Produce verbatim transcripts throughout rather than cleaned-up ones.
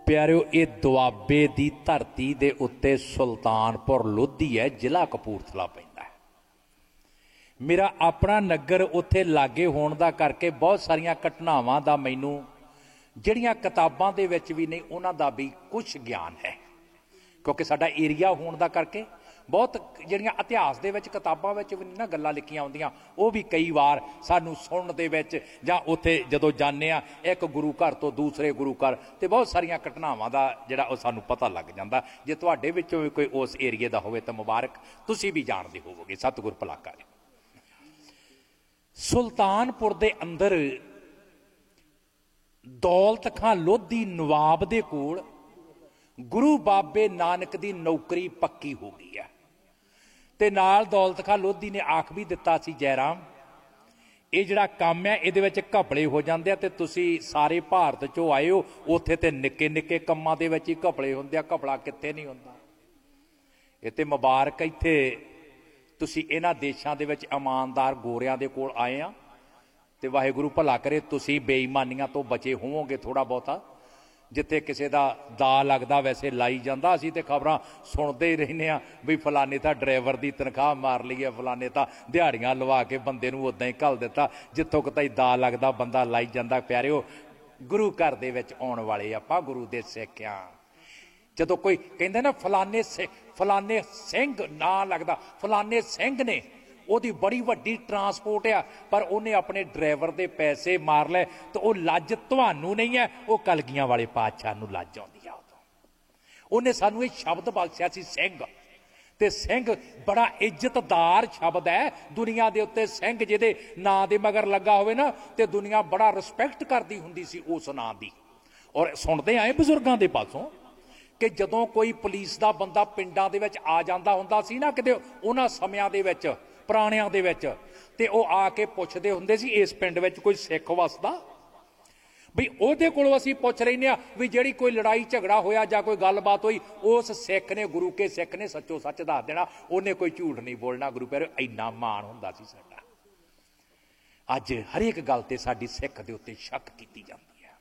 प्यारिओ ये दुआबे की धरती के उत्ते सुल्तानपुर लोधी है, जिला कपूरथला पैंदा है। मेरा अपना नगर उत्थे लागे होने का करके बहुत सारिया घटनावां दा मैनू जिहड़ियां किताबां दे विच भी नहीं उन्हां दा भी कुछ ज्ञान है, क्योंकि साडा एरिया होने का करके बहुत जिहड़ियां इतिहास दे विच किताबां विच भी ना गल्लां लिखियां हुंदियां वो भी कई बार सानू सुनन दे विच जां उत्थे जदों जाने आ एक गुरु घर तो दूसरे गुरु घर ते बहुत सारियां घटनावां दा जिहड़ा ओह सानू पता लग जांदा। जे तुहाडे विचों भी कोई उस एरिए दा होवे तां मुबारक, तुसीं भी जाणदे होवोगे। सतगुर भला करे। सुल्तानपुर दे अंदर दौलत खां लोधी नवाब दे कोल गुरु बाबे नानक दी नौकरी पक्की हो गई है ते नाल दौलत खां लोधी ने आख भी दिता सी, जयराम ये जिहड़ा काम है इहदे विच घपले हो जांदे आ ते तुसीं सारे भारत चों आए हो, उत्थे ते निक्के निक्के कम्मां दे विच ही घपले हुंदे आ, घपला कित्थे नहीं हुंदा। इह ते मुबारक इत्थे तुसीं इन्हां देशां दे विच ईमानदार गोरियां दे कोल आए आ ते वाहिगुरू भला करे तुसीं बेईमानियां तो बचे होवोगे थोड़ा बहुता। जिथे किसी का दा लगता वैसे लाई जाता, असीं ते खबरां सुनते ही रहने आ भी फलाने था ड्राइवर की तनख्वाह मार ली है, फलाने था दिहाड़ियां लवा के बंदे नूं उदां ही घल दिता, जिथों किते दा लगता बंदा लाई जाता। प्यारिओ गुरु घर दे विच आउण वाले आपां गुरु दे सिख आ। जदों कोई कहंदा ना फलाने सिख फलाने सिंह ना लगता, फलाने सिंह ने ਉਹਦੀ बड़ी वड्डी ट्रांसपोर्ट आ पर उन्हें अपने ड्राइवर के पैसे मार लै तो वह लज तुहानू नहीं है, वह कलगियां वाले पातशाह नूं लज आउंदी आ। उदों उन्हें सानू ये शब्द बख्शिया सी सिंह, ते सिंह बड़ा इज्जतदार शब्द है दुनिया के उत्ते। सिंह जिहदे नां दे मगर लगा होवे ना ते दुनिया बड़ा रिस्पैक्ट करती हुंदी सी उस नां दी। और सुनते आए बजुर्गों के पासों कि जदों कोई पुलिस का बंदा पिंडां दे विच आ जांदा हुंदा सी ना किते उन्हां समयां दे विच पुराणियां दे विच ते ओह आके पुछदे हुंदे सी इस पिंड विच कोई सिख वसदा, भी ओहदे कोलों असीं पुछ रहे हैं भी जिहड़ी कोई लड़ाई झगड़ा होया जां कोई गलबात होई उस सिख ने गुरु के सिख ने सच्चो सच दस देना, उन्हें कोई झूठ नहीं बोलना। गुरु प्यारे इन्ना मान हुंदा सी साडा। अज हर एक गल ते साडी सिख दे उत्ते शक कीती जांदी है,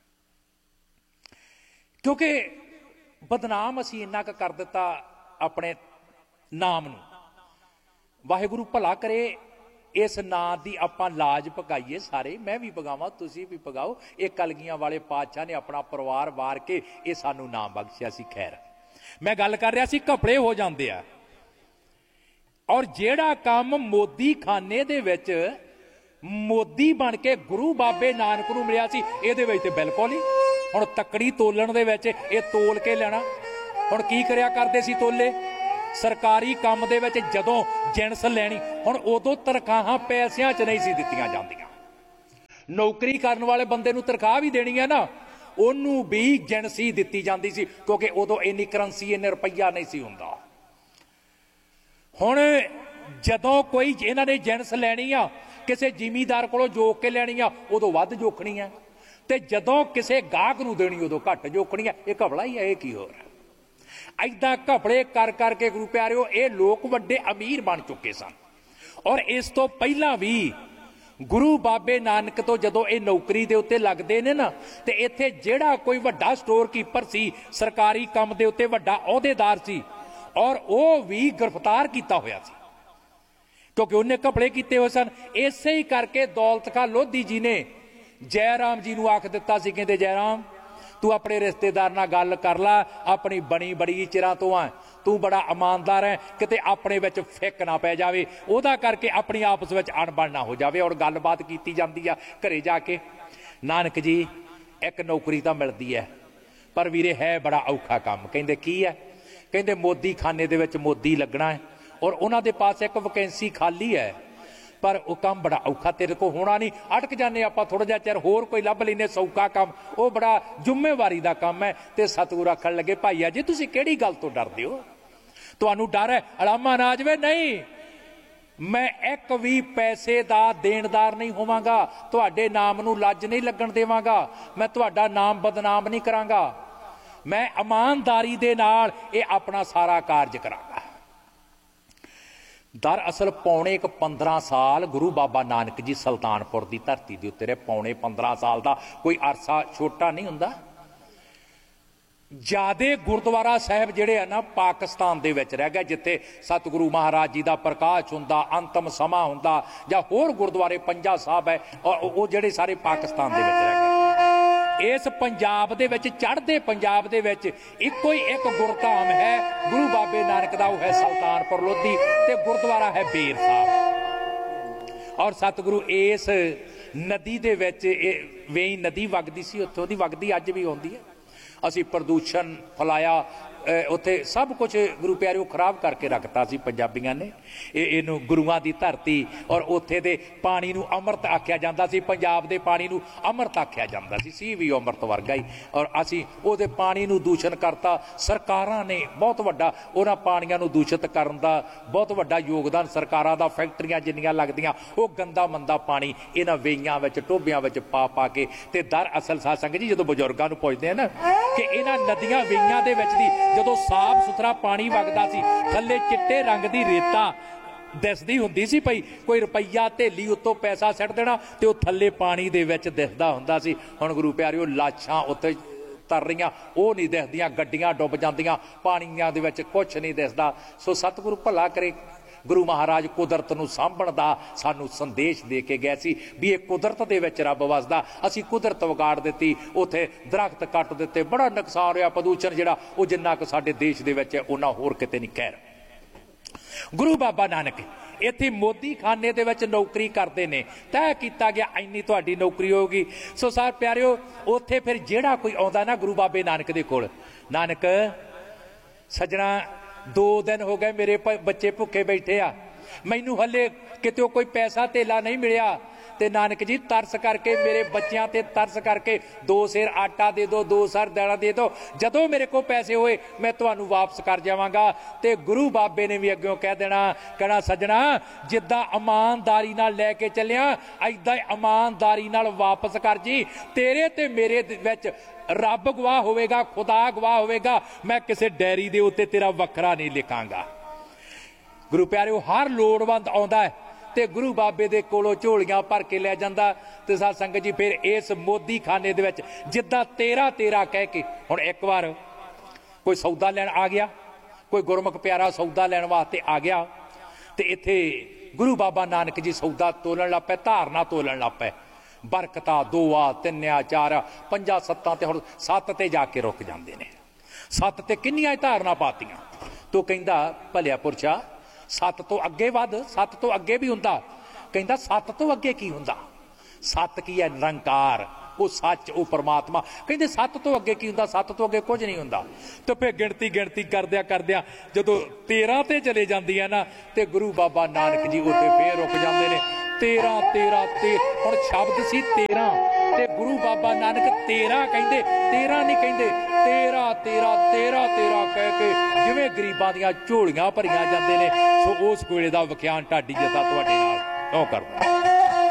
क्योंकि बदनाम असीं इन्ना क कर दिता अपने नाम नूं। वाहिगुरू भला करे इस नां दी आपां लाज पगाईए सारे, मैं भी पगावां तुसीं भी पगाओ। ये कलगियां वाले पातशाह ने अपना परिवार वार के ये सानू नाम बख्शिया सी। खैर मैं गल कर रहा सी घपले हो जांदे आ, और जिहड़ा काम मोदी खाने दे विच मोदी बन के गुरु बाबे नानक नूं मिलिया सी इहदे विच ते बिल्कुल ही हुण तकड़ी तोलण दे विच ये तोल के लेना। हुण की करिया करदे सी तोले सरकारी काम दे विच जदों जिणस लैनी, हुण उदों तनखाहां पैसिਆਂ च नहीं सी दित्तियां जांदियां। नौकरी करन वाले बंदे नूं तनखाह भी देनी है ना, ਉਹਨੂੰ भी जिणसी दित्ती जांदी सी, क्योंकि उदों इन्नी करंसी इन्ने रुपया नहीं सी हुंदा। हुण जदों कोई इन्हां ने जिणस लैनी आ किसी जिमीदार कोलों जोक के लैनी आ उदों वध जोखनी है, ते जदों किसी गाहक नूं देनी उदों घट जोखनी है। ये घपला ही है, की होर ऐदां घपले कर करके गुरु प्यारिओ ये लोग वड्डे अमीर बन चुके सन। और इस तो पहला भी गुरु बाबे नानक तो जदों ये नौकरी दे उत्ते लगदे ने ना ते इत्थे जिहड़ा कोई वड्डा स्टोर कीपर सी सरकारी काम दे उत्ते वड्डा अहुदेदार सी और वह भी गिरफ्तार किया होया सी, क्योंकि उन्हें घपले किए हुए सन। इसे ही करके दौलत खां लोधी जी ने जयराम जी नूं आख दिता सी, कहंदे जयराम तू अपने रिश्तेदार नाल गल कर ला, अपनी बनी बड़ी चिरां तो आ, तू बड़ा ईमानदार है, किते अपने विच फिक ना पै जावे, ओहदा करके अपनी आपस विच अणबण ना हो जावे। और गलबात कीती जांदी आ घरे जाके, नानक जी एक नौकरी तां मिलदी है पर वीरे है बड़ा औखा काम। कहंदे की है? कहंदे मोदी खाने दे विच मोदी लगना है और उन्हां दे पास एक वैकेंसी खाली है पर वह काम बड़ा औखा, तेरे को होना नहीं, अटक जाने आप थोड़ा जिहा चिर होर कोई लभ लैने सौखा काम, वह बड़ा जिम्मेवारी का काम है। तो सतगुरु आखण लगे भाईया जी तुसीं किहड़ी गल तो डरदे हो? तुहानूं डर है अलामा ना आ जावे? नहीं, मैं एक भी पैसे का देणदार नहीं होवांगा, तुहाडे नाम नूं लज नहीं लगण देवांगा, मैं तुहाडा नाम बदनाम नहीं करांगा, मैं ईमानदारी दे नाल ये अपना सारा कारज करांगा। दरअसल पौने एक पंद्रह साल गुरु बाबा नानक जी सुल्तानपुर की धरती के उत्ते रहे। पौने पंद्रह साल का कोई अरसा छोटा नहीं हुंदा। ਜ਼ਿਆਦੇ ਗੁਰਦੁਆਰਾ ਸਾਹਿਬ ਜਿਹੜੇ ਆ ਨਾ ਪਾਕਿਸਤਾਨ ਦੇ ਵਿੱਚ ਰਹਿ ਗਏ, ਜਿੱਥੇ ਸਤਿਗੁਰੂ ਮਹਾਰਾਜ ਜੀ ਦਾ ਪ੍ਰਕਾਸ਼ ਹੁੰਦਾ, ਅੰਤਮ ਸਮਾਂ ਹੁੰਦਾ, ਜਾਂ ਹੋਰ ਗੁਰਦੁਆਰੇ ਪੰਜਾ ਸਾਹਿਬ ਹੈ, ਉਹ ਜਿਹੜੇ ਸਾਰੇ ਪਾਕਿਸਤਾਨ ਦੇ ਵਿੱਚ ਰਹਿ ਗਏ। ਇਸ ਪੰਜਾਬ ਦੇ ਵਿੱਚ, ਚੜ੍ਹਦੇ ਪੰਜਾਬ ਦੇ ਵਿੱਚ ਇੱਕੋ ਹੀ ਇੱਕ ਗੁਰਧਾਮ ਹੈ ਗੁਰੂ ਬਾਬੇ ਨਾਨਕ ਦਾ, ਉਹ ਹੈ ਸੁਲਤਾਨਪੁਰ ਲੋਧੀ, ਤੇ ਗੁਰਦੁਆਰਾ ਹੈ ਬੇਰ ਸਾਹਿਬ। ਔਰ ਸਤਿਗੁਰੂ ਇਸ ਨਦੀ ਦੇ ਵਿੱਚ, ਇਹ ਵੇਈ ਨਦੀ ਵਗਦੀ ਸੀ, ਉੱਥੋਂ ਦੀ ਵਗਦੀ ਅੱਜ ਵੀ ਆਉਂਦੀ ਹੈ। ਅਸੀਂ ਪ੍ਰਦੂਸ਼ਣ ਫੈਲਾਇਆ ਉੱਥੇ, ਸਭ ਕੁਝ ਗੁਰੂ ਪਿਆਰਿਓ ਖਰਾਬ ਕਰਕੇ ਰੱਖਤਾ ਸੀ ਪੰਜਾਬੀਆਂ ਨੇ। ਇਹ ਇਹਨੂੰ ਗੁਰੂਆਂ ਦੀ ਧਰਤੀ, ਔਰ ਉੱਥੇ ਦੇ ਪਾਣੀ ਨੂੰ ਅੰਮ੍ਰਿਤ ਆਖਿਆ ਜਾਂਦਾ ਸੀ, ਪੰਜਾਬ ਦੇ ਪਾਣੀ ਨੂੰ ਅੰਮ੍ਰਿਤ ਆਖਿਆ ਜਾਂਦਾ ਸੀ, ਸੀ ਵੀ ਅੰਮ੍ਰਿਤ ਵਰਗਾ ਹੀ। ਔਰ ਅਸੀਂ ਉਹਦੇ ਪਾਣੀ ਨੂੰ ਦੂਸ਼ਣ ਕਰਤਾ। ਸਰਕਾਰਾਂ ਨੇ ਬਹੁਤ ਵੱਡਾ ਉਹਨਾਂ ਪਾਣੀਆਂ ਨੂੰ ਦੂਸ਼ਿਤ ਕਰਨ ਦਾ ਬਹੁਤ ਵੱਡਾ ਯੋਗਦਾਨ ਸਰਕਾਰਾਂ ਦਾ, ਫੈਕਟਰੀਆਂ ਜਿੰਨੀਆਂ ਲੱਗਦੀਆਂ, ਉਹ ਗੰਦਾ ਮੰਦਾ ਪਾਣੀ ਇਹਨਾਂ ਵੇਈਆਂ ਵਿੱਚ, ਟੋਭਿਆਂ ਵਿੱਚ ਪਾ ਪਾ ਕੇ। ਤੇ ਦਰਅਸਲ ਸਾਧ ਸੰਗਤ ਜੀ, ਜਦੋਂ ਬਜ਼ੁਰਗਾਂ ਨੂੰ ਪੁੱਛਦੇ ਆ ਨਾ ਕਿ ਇਹਨਾਂ ਨਦੀਆਂ ਵੇਈਆਂ ਦੇ ਵਿੱਚ ਦੀ ਜਦੋਂ ਸਾਫ ਸੁਥਰਾ ਪਾਣੀ ਵਗਦਾ ਸੀ, ਥੱਲੇ ਚਿੱਟੇ ਰੰਗ ਦੀ ਰੇਤਾ ਦਿਸਦੀ ਹੁੰਦੀ ਸੀ ਪਈ, ਕੋਈ ਰੁਪਈਆ ਧੇਲੀ ਉੱਤੋਂ ਪੈਸਾ ਸਿੱਟ ਦੇਣਾ ਤੇ ਉਹ ਥੱਲੇ ਪਾਣੀ ਦੇ ਵਿੱਚ ਦਿਸਦਾ ਹੁੰਦਾ ਸੀ। ਹੁਣ ਗੁਰੂ ਪਿਆਰਿਓ ਲਾਸ਼ਾਂ ਉੱਤੇ ਤਰ ਰਹੀਆਂ, ਉਹ ਨਹੀਂ ਦਿਸਦੀਆਂ, ਗੱਡੀਆਂ ਡੁੱਬ ਜਾਂਦੀਆਂ ਪਾਣੀਆਂ ਦੇ ਵਿੱਚ, ਕੁਛ ਨਹੀਂ ਦਿਸਦਾ। ਸੋ ਸਤਿਗੁਰੂ ਭਲਾ ਕਰੇ। ਗੁਰੂ ਮਹਾਰਾਜ ਕੁਦਰਤ ਨੂੰ ਸਾਂਭਣ ਦਾ ਸਾਨੂੰ ਸੰਦੇਸ਼ ਦੇ ਕੇ ਗਏ ਸੀ ਵੀ ਇਹ ਕੁਦਰਤ ਦੇ ਵਿੱਚ ਰੱਬ ਵਸਦਾ। ਅਸੀਂ ਕੁਦਰਤ ਵਿਗਾੜ ਦਿੱਤੀ, ਉੱਥੇ ਦਰਖਤ ਕੱਟ ਦਿੱਤੇ, ਬੜਾ ਨੁਕਸਾਨ ਹੋਇਆ। ਪ੍ਰਦੂਸ਼ਣ ਜਿਹੜਾ ਉਹ ਜਿੰਨਾ ਕੁ ਸਾਡੇ ਦੇਸ਼ ਦੇ ਵਿੱਚ ਹੈ ਉਹਨਾਂ ਹੋਰ ਕਿਤੇ ਨਹੀਂ। ਖੈਰ, ਗੁਰੂ ਬਾਬਾ ਨਾਨਕ ਇੱਥੇ ਮੋਦੀ ਖਾਨੇ ਦੇ ਵਿੱਚ ਨੌਕਰੀ ਕਰਦੇ ਨੇ, ਤੈਅ ਕੀਤਾ ਗਿਆ ਇੰਨੀ ਤੁਹਾਡੀ ਨੌਕਰੀ ਹੋਊਗੀ। ਸੋ ਸਾਰ ਪਿਆਰਿਓ, ਉੱਥੇ ਫਿਰ ਜਿਹੜਾ ਕੋਈ ਆਉਂਦਾ ਨਾ ਗੁਰੂ ਬਾਬੇ ਨਾਨਕ ਦੇ ਕੋਲ, ਨਾਨਕ ਸੱਜਣਾ ਦੋ ਦਿਨ ਹੋ ਗਏ ਮੇਰੇ ਬੱਚੇ ਭੁੱਖੇ ਬੈਠੇ ਆ, ਮੈਨੂੰ ਹਲੇ ਕਿਤੇ ਕੋਈ ਪੈਸਾ ਧੇਲਾ ਨਹੀਂ ਮਿਲਿਆ, ਤੇ ਨਾਨਕ ਜੀ ਤਰਸ ਕਰਕੇ, ਮੇਰੇ ਬੱਚਿਆਂ ਤੇ ਤਰਸ ਕਰਕੇ ਦੋ ਸੇਰ ਆਟਾ ਦੇ ਦਿਓ, ਦੋ ਸਰ ਦਾਣਾ ਦੇ ਦਿਓ, ਜਦੋਂ ਮੇਰੇ ਕੋਲ ਪੈਸੇ ਹੋਏ ਮੈਂ ਤੁਹਾਨੂੰ ਵਾਪਸ ਕਰ ਜਾਵਾਂਗਾ। ਤੇ ਗੁਰੂ ਬਾਬੇ ਨੇ ਵੀ ਅੱਗੋਂ ਕਹਿ ਦੇਣਾ, ਕਹਿਣਾ ਸੱਜਣਾ ਜਿੱਦਾਂ ਇਮਾਨਦਾਰੀ ਨਾਲ ਲੈ ਕੇ ਚੱਲਿਆ, ਏਦਾਂ ਹੀ ਇਮਾਨਦਾਰੀ ਨਾਲ ਵਾਪਸ ਕਰ ਜੀ। ਤੇਰੇ ਤੇ ਮੇਰੇ ਵਿੱਚ ਰੱਬ ਗਵਾਹ ਹੋਵੇਗਾ, ਖੁਦਾ ਗਵਾਹ ਹੋਵੇਗਾ, ਮੈਂ ਕਿਸੇ ਡੈਰੀ ਦੇ ਉੱਤੇ ਤੇਰਾ ਵੱਖਰਾ ਨਹੀਂ ਲਿਖਾਂਗਾ। ਗੁਰੂ ਪਿਆਰਿਓ, ਹਰ ਲੋੜਵੰਦ ਆਉਂਦਾ ਹੈ ਤੇ ਗੁਰੂ ਬਾਬੇ ਦੇ ਕੋਲੋਂ ਝੋਲੀਆਂ ਭਰ ਕੇ ਲੈ ਜਾਂਦਾ। ਤੇ ਸਾਧ ਸੰਗਤ ਜੀ, ਫਿਰ ਇਸ ਮੋਦੀ ਖਾਨੇ ਦੇ ਵਿੱਚ ਜਿੱਦਾਂ ਤੇਰਾ ਤੇਰਾ ਕਹਿ ਕੇ, ਹੁਣ ਇੱਕ ਵਾਰ ਕੋਈ ਸੌਦਾ ਲੈਣ ਆ ਗਿਆ, ਕੋਈ ਗੁਰਮੁਖ ਪਿਆਰਾ ਸੌਦਾ ਲੈਣ ਵਾਸਤੇ ਆ ਗਿਆ, ਤੇ ਇੱਥੇ ਗੁਰੂ ਬਾਬਾ ਨਾਨਕ ਜੀ ਸੌਦਾ ਤੋਲਣ ਲੱਗ ਪਏ, ਧਾਰਨਾ ਤੋਲਣ ਲੱਗ ਪਏ। ਬਰਕਤਾਂ ਦੋ ਆ, ਤਿੰਨ ਆ, ਚਾਰ ਆ, ਪੰਜਾਂ ਸੱਤਾਂ ਤੇ ਹੁਣ ਸੱਤ ਤੇ ਜਾ ਕੇ ਰੁਕ ਜਾਂਦੇ ਨੇ। ਸੱਤ ਤੇ ਕਿੰਨੀਆਂ ਧਾਰਨਾ ਪਾਤੀਆਂ। ਤੂੰ ਕਹਿੰਦਾ ਭਲਿਆ ਪੁਰਸ਼ਾ, ਸੱਤ ਤੋਂ ਅੱਗੇ ਵੱਧ, ਸੱਤ ਤੋਂ ਅੱਗੇ ਵੀ ਹੁੰਦਾ। ਕਹਿੰਦਾ ਸੱਤ ਤੋਂ ਅੱਗੇ ਕੀ ਹੁੰਦਾ? ਸੱਤ ਕੀ ਹੈ? ਨਿਰੰਕਾਰ, ਉਹ ਸੱਚ, ਉਹ ਪਰਮਾਤਮਾ। ਕਹਿੰਦੇ ਸੱਤ ਤੋਂ ਅੱਗੇ ਕੀ ਹੁੰਦਾ? ਸੱਤ ਤੋਂ ਅੱਗੇ ਕੁਝ ਨਹੀਂ ਹੁੰਦਾ। ਤੇ ਫਿਰ ਗਿਣਤੀ ਗਿਣਤੀ ਕਰਦਿਆਂ ਕਰਦਿਆਂ ਜਦੋਂ ਤੇਰਾਂ ਤੇ ਚਲੇ ਜਾਂਦੀ ਹੈ ਨਾ, ਤੇ ਗੁਰੂ ਬਾਬਾ ਨਾਨਕ ਜੀ ਉੱਥੇ ਫੇਰ ਰੁਕ ਜਾਂਦੇ ਨੇ। ਤੇਰਾਂ ਤੇਰਾਂ ਤੇ ਹੁਣ ਸ਼ਬਦ ਸੀ ਤੇਰਾਂ, ਤੇ ਗੁਰੂ ਬਾਬਾ ਨਾਨਕ ਤੇਰਾਂ ਕਹਿੰਦੇ, ਤੇਰਾਂ ਨਹੀਂ ਕਹਿੰਦੇ, ਤੇਰਾ ਤੇਰਾ ਤੇਰਾ ਤੇਰਾ ਕਹਿ ਕੇ ਜਿਵੇਂ ਗਰੀਬਾਂ ਦੀਆਂ ਝੋਲੀਆਂ ਭਰੀਆਂ ਜਾਂਦੇ ਨੇ। ਸੋ ਉਸ ਕੋਲੇ ਦਾ ਵਿਖਿਆਨ ਢਾਡੀ ਜੱਥਾ ਤੁਹਾਡੇ ਨਾਲ ਉਹ ਕਰਦਾ।